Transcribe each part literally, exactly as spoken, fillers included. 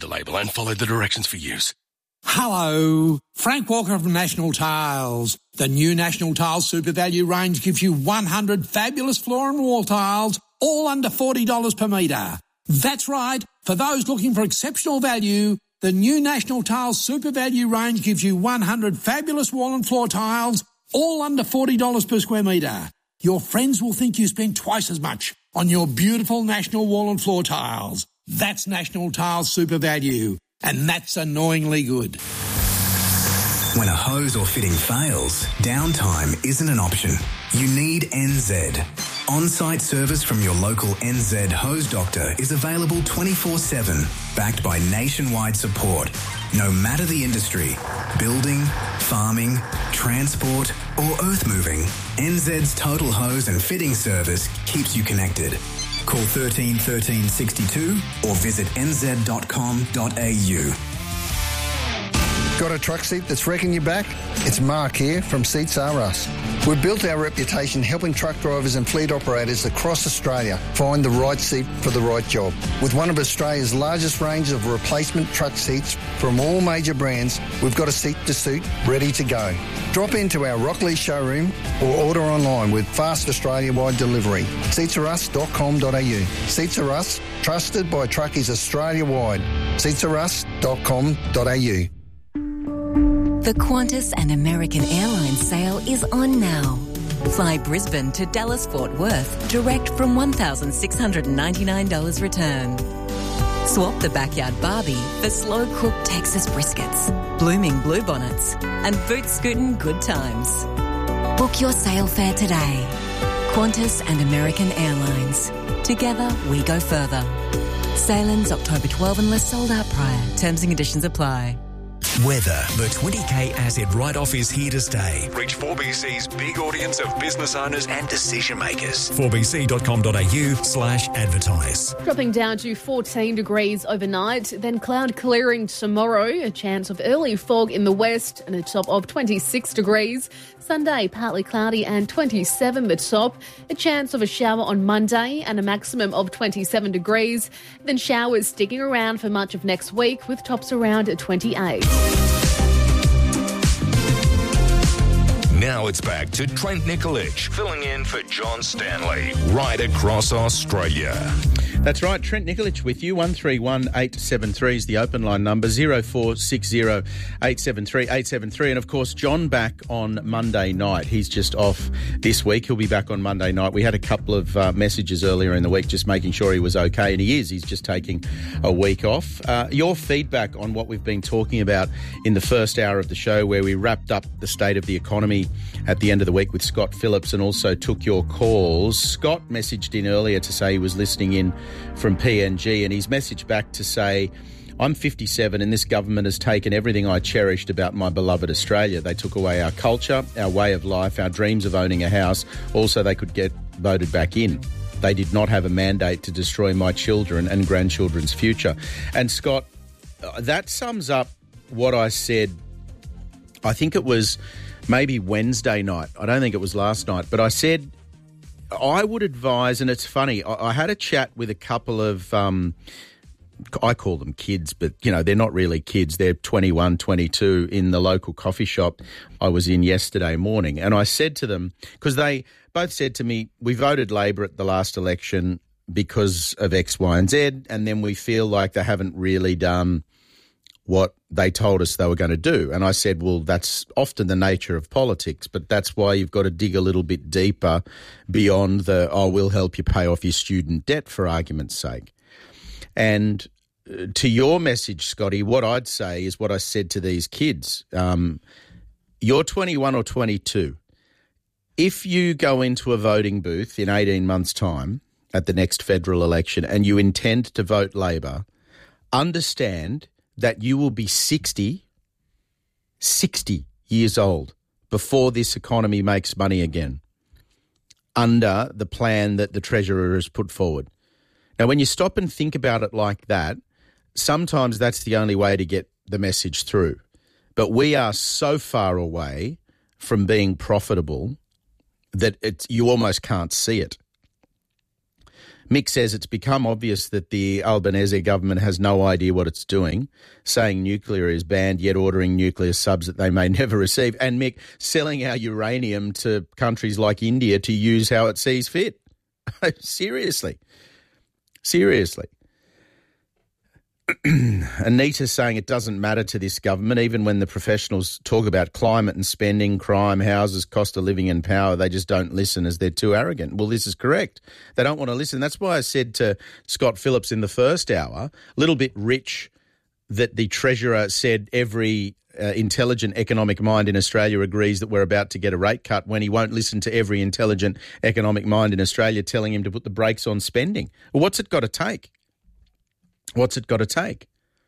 the label and follow the directions for use. Hello, Frank Walker from National Tiles. The new National Tiles Super Value range gives you one hundred fabulous floor and wall tiles, all under forty dollars per metre. That's right, for those looking for exceptional value, the new National Tiles Super Value range gives you one hundred fabulous wall and floor tiles, all under forty dollars per square metre. Your friends will think you spent twice as much on your beautiful National wall and floor tiles. That's National Tiles Super Value. And that's annoyingly good. When a hose or fitting fails, downtime isn't an option. You need N Z. On-site service from your local N Z hose doctor is available twenty-four seven, backed by nationwide support. No matter the industry, building, farming, transport or earth moving, N Z's total hose and fitting service keeps you connected. Call thirteen thirteen sixty-two or visit n z dot com dot a u. Got a truck seat that's wrecking your back? It's Mark here from Seats R Us. We've built our reputation helping truck drivers and fleet operators across Australia find the right seat for the right job. With one of Australia's largest range of replacement truck seats from all major brands, we've got a seat to suit ready to go. Drop into our Rockley showroom or order online with fast Australia-wide delivery. seats r us dot com dot a u. Seats R Us, trusted by truckies Australia-wide. seats r us dot com dot a u. The Qantas and American Airlines sale is on now. Fly Brisbane to Dallas Fort Worth direct from one thousand six hundred ninety-nine dollars return. Swap the backyard Barbie for slow-cooked Texas briskets, blooming bluebonnets and boot scootin' good times. Book your sale fare today. Qantas and American Airlines. Together we go further. Sale ends October twelfth unless sold out prior. Terms and conditions apply. Weather. The twenty K asset write-off is here to stay. Reach four B C's big audience of business owners and decision makers. four b c dot com dot a u slash advertise. Dropping down to fourteen degrees overnight, then cloud clearing tomorrow, a chance of early fog in the west and a top of twenty-six degrees. Sunday, partly cloudy and twenty-seven the top. A chance of a shower on Monday and a maximum of twenty-seven degrees. Then showers sticking around for much of next week with tops around twenty-eight. Now it's back to Trent Nikolic, filling in for John Stanley, right across Australia. That's right, Trent Nikolic with you. one three one eight seven three is the open line number, zero four six zero eight seven three eight seven three. And, of course, John back on Monday night. He's just off this week. He'll be back on Monday night. We had a couple of uh, messages earlier in the week just making sure he was okay, and he is. He's just taking a week off. Uh, your feedback on what we've been talking about in the first hour of the show, where we wrapped up the state of the economy at the end of the week with Scott Phillips and also took your calls. Scott messaged in earlier to say he was listening in from P N G, and he's messaged back to say, I'm fifty-seven and this government has taken everything I cherished about my beloved Australia. They took away our culture, our way of life, our dreams of owning a house. Also, they could get voted back in. They did not have a mandate to destroy my children and grandchildren's future. And Scott, that sums up what I said, I think it was maybe Wednesday night. I don't think it was last night, but I said I would advise, and it's funny, I, I had a chat with a couple of, um, I call them kids, but, you know, they're not really kids. They're twenty-one, twenty-two in the local coffee shop I was in yesterday morning. And I said to them, because they both said to me, we voted Labor at the last election because of X, Y and Z, and then we feel like they haven't really done what they told us they were going to do. And I said, well, that's often the nature of politics, but that's why you've got to dig a little bit deeper beyond the, oh, we'll help you pay off your student debt, for argument's sake. And to your message, Scotty, what I'd say is what I said to these kids. Um, you're twenty-one or twenty-two. If you go into a voting booth in eighteen months' time at the next federal election and you intend to vote Labor, understand that you will be sixty, sixty years old before this economy makes money again under the plan that the Treasurer has put forward. Now, when you stop and think about it like that, sometimes that's the only way to get the message through. But we are so far away from being profitable that it's, you almost can't see it. Mick says it's become obvious that the Albanese government has no idea what it's doing, saying nuclear is banned, yet ordering nuclear subs that they may never receive. And Mick, selling our uranium to countries like India to use how it sees fit. Seriously. Seriously. Anita's saying it doesn't matter to this government, even when the professionals talk about climate and spending, crime, houses, cost of living and power, they just don't listen as they're too arrogant. Well, this is correct. They don't want to listen. That's why I said to Scott Phillips in the first hour, a little bit rich that the Treasurer said every uh, intelligent economic mind in Australia agrees that we're about to get a rate cut when he won't listen to every intelligent economic mind in Australia telling him to put the brakes on spending. Well, what's it got to take? What's it got to take?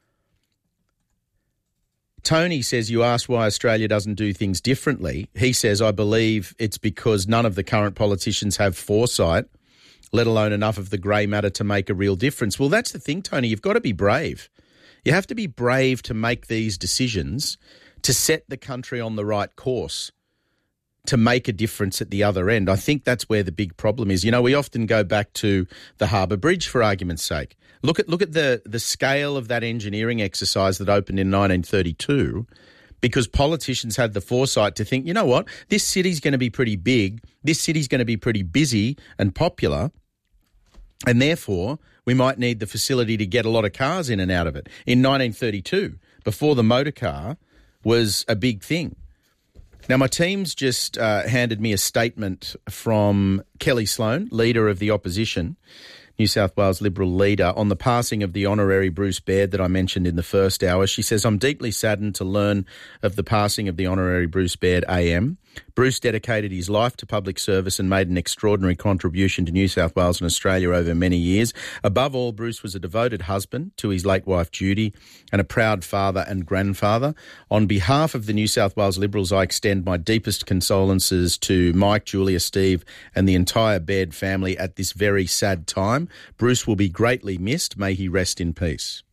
Tony says, you asked why Australia doesn't do things differently. He says, I believe it's because none of the current politicians have foresight, let alone enough of the grey matter to make a real difference. Well, that's the thing, Tony. You've got to be brave. You have to be brave to make these decisions, to set the country on the right course, to make a difference at the other end. I think that's where the big problem is. You know, we often go back to the Harbour Bridge for argument's sake. Look at look at the, the scale of that engineering exercise that opened in nineteen thirty-two, because politicians had the foresight to think, you know what, this city's going to be pretty big, this city's going to be pretty busy and popular, and therefore we might need the facility to get a lot of cars in and out of it. In nineteen thirty-two, before the motor car was a big thing. Now, my team's just uh, handed me a statement from Kelly Sloan, leader of the opposition, New South Wales Liberal leader, on the passing of the honorary Bruce Baird that I mentioned in the first hour. She says, I'm deeply saddened to learn of the passing of the honorary Bruce Baird A M. Bruce dedicated his life to public service and made an extraordinary contribution to New South Wales and Australia over many years. Above all, Bruce was a devoted husband to his late wife Judy and a proud father and grandfather. On behalf of the New South Wales Liberals, I extend my deepest condolences to Mike, Julia, Steve and the entire Baird family at this very sad time. Bruce will be greatly missed. May he rest in peace.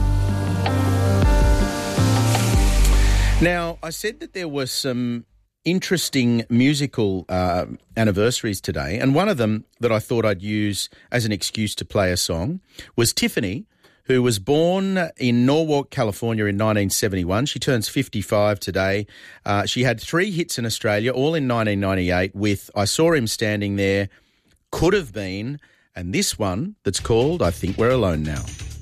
Now, I said that there were some interesting musical uh, anniversaries today, and one of them that I thought I'd use as an excuse to play a song was Tiffany, who was born in Norwalk, California in nineteen seventy-one. She turns fifty-five today. Uh, she had three hits in Australia, all in nineteen ninety-eight, with I Saw Him Standing There, Could Have Been, and this one that's called I Think We're Alone Now.